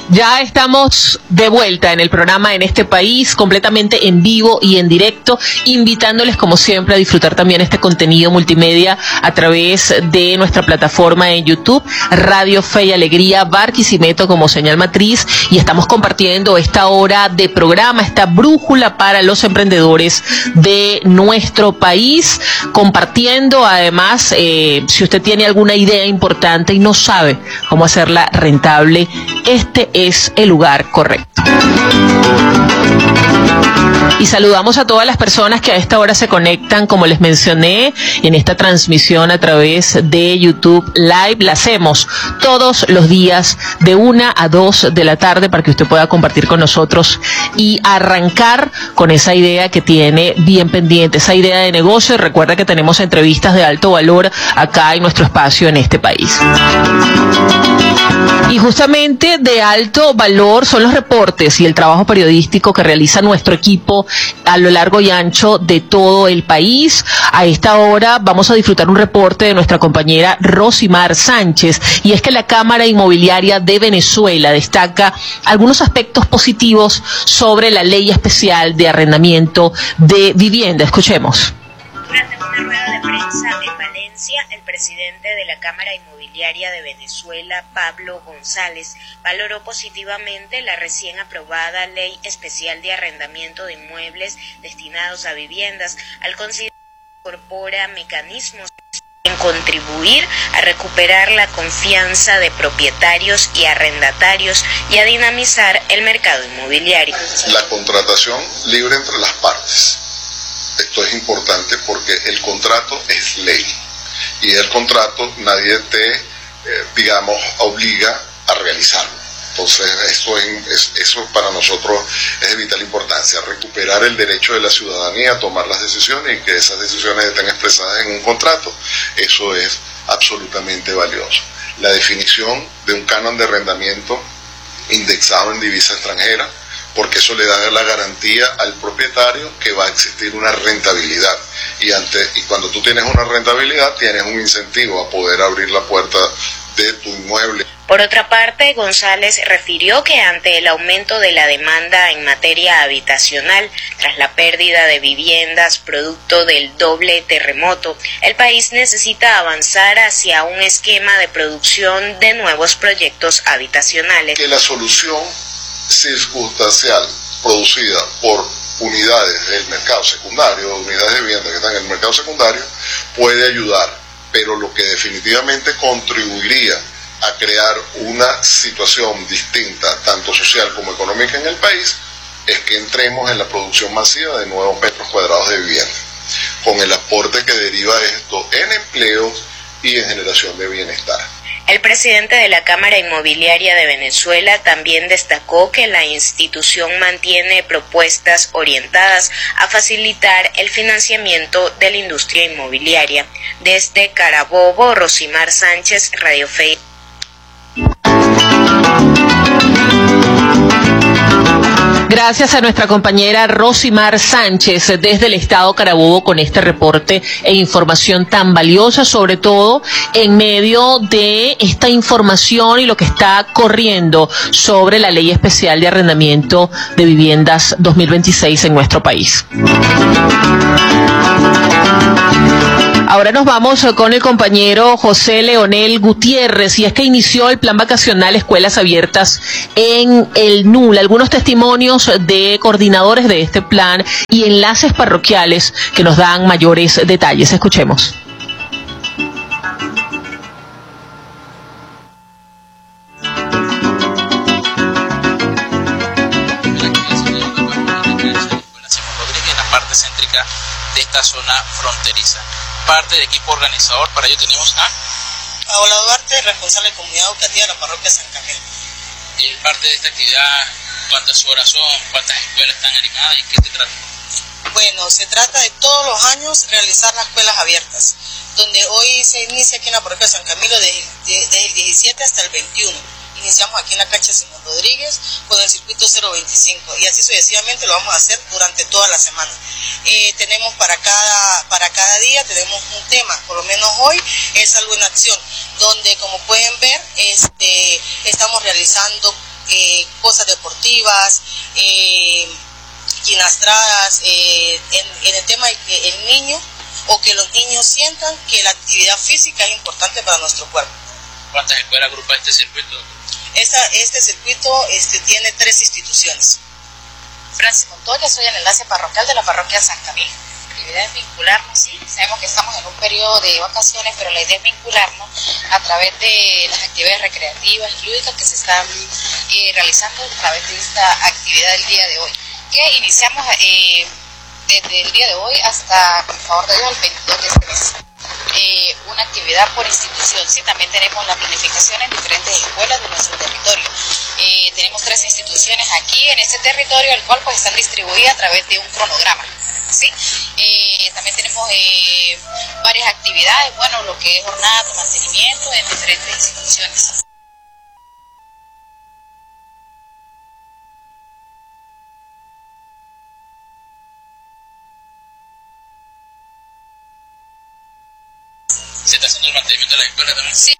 Ya estamos de vuelta en el programa En este País, completamente en vivo y en directo, invitándoles como siempre a disfrutar también este contenido multimedia a través de nuestra plataforma en YouTube, Radio Fe y Alegría, Barquisimeto como señal matriz, y estamos compartiendo esta hora de programa, esta brújula para los emprendedores de nuestro país, compartiendo además, si usted tiene alguna idea importante y no sabe cómo hacerla rentable, este es el lugar correcto. Y saludamos a todas las personas que a esta hora se conectan, como les mencioné, en esta transmisión a través de YouTube Live. La hacemos todos los días de 1 a 2 de la tarde para que usted pueda compartir con nosotros y arrancar con esa idea que tiene bien pendiente, esa idea de negocio. Y recuerda que tenemos entrevistas de alto valor acá en nuestro espacio En este País. Y justamente de alto valor son los reportes y el trabajo periodístico que realiza nuestro equipo a lo largo y ancho de todo el país. A esta hora vamos a disfrutar un reporte de nuestra compañera Rosimar Sánchez, y es que la Cámara Inmobiliaria de Venezuela destaca algunos aspectos positivos sobre la ley especial de arrendamiento de vivienda. Escuchemos. Durante una rueda de prensa en Valencia, el presidente de la Cámara Inmobiliaria de Venezuela, Pablo González, valoró positivamente la recién aprobada Ley Especial de Arrendamiento de Inmuebles destinados a viviendas, al considerar que incorpora mecanismos en contribuir a recuperar la confianza de propietarios y arrendatarios y a dinamizar el mercado inmobiliario. La contratación libre entre las partes. Esto es importante porque el contrato es ley y el contrato nadie te, obliga a realizarlo. Entonces eso para nosotros es de vital importancia, recuperar el derecho de la ciudadanía a tomar las decisiones y que esas decisiones estén expresadas en un contrato. Eso es absolutamente valioso. La definición de un canon de arrendamiento indexado en divisa extranjera, porque eso le da la garantía al propietario que va a existir una rentabilidad. Y cuando tú tienes una rentabilidad, tienes un incentivo a poder abrir la puerta de tu inmueble. Por otra parte, González refirió que ante el aumento de la demanda en materia habitacional, tras la pérdida de viviendas producto del doble terremoto, el país necesita avanzar hacia un esquema de producción de nuevos proyectos habitacionales. Que la solución circunstancial producida por unidades del mercado secundario, unidades de vivienda que están en el mercado secundario, puede ayudar, pero lo que definitivamente contribuiría a crear una situación distinta, tanto social como económica en el país, es que entremos en la producción masiva de nuevos metros cuadrados de vivienda, con el aporte que deriva esto en empleos y en generación de bienestar. El presidente de la Cámara Inmobiliaria de Venezuela también destacó que la institución mantiene propuestas orientadas a facilitar el financiamiento de la industria inmobiliaria. Desde Carabobo, Rosimar Sánchez, Radio Fe. Gracias a nuestra compañera Rosimar Sánchez desde el estado Carabobo con este reporte e información tan valiosa, sobre todo en medio de esta información y lo que está corriendo sobre la Ley Especial de Arrendamiento de Viviendas 2026 en nuestro país. Ahora nos vamos con el compañero José Leonel Gutiérrez, y es que inició el plan vacacional Escuelas Abiertas en el NUL. Algunos testimonios de coordinadores de este plan y enlaces parroquiales que nos dan mayores detalles. Escuchemos. De esta zona fronteriza. Parte del equipo organizador, para ello tenemos a Paola Duarte, responsable de comunidad educativa de la parroquia San Camilo. Y parte de esta actividad, ¿cuántas horas son? ¿Cuántas escuelas están animadas? ¿Y qué se trata? Bueno, se trata de todos los años realizar las escuelas abiertas, donde hoy se inicia aquí en la parroquia San Camilo desde el 17 hasta el 21. Iniciamos aquí en la cancha Simón Rodríguez con el circuito 025 y así sucesivamente lo vamos a hacer durante toda la semana. Tenemos para cada día tenemos un tema, por lo menos hoy es Salud en Acción, donde como pueden ver estamos realizando cosas deportivas, gimnastradas, en el tema de que el niño o que los niños sientan que la actividad física es importante para nuestro cuerpo. ¿Cuántas escuelas agrupa este circuito? Este circuito tiene 3 instituciones. Francis Montoya, soy el enlace parroquial de la parroquia San Camilo. La idea es vincularnos, sí, sabemos que estamos en un periodo de vacaciones, pero la idea es vincularnos a través de las actividades recreativas y lúdicas que se están realizando a través de esta actividad del día de hoy, que iniciamos desde el día de hoy hasta, por favor de Dios, el 22 de este mes. Una actividad por institución, sí, también tenemos la planificación en diferentes escuelas de nuestro territorio. Tenemos 3 instituciones aquí en este territorio, el cual pues están distribuidas a través de un cronograma, ¿sí? También tenemos varias actividades, bueno, lo que es jornada de mantenimiento en diferentes instituciones. ¿Se está haciendo el mantenimiento de la escuela también? Sí.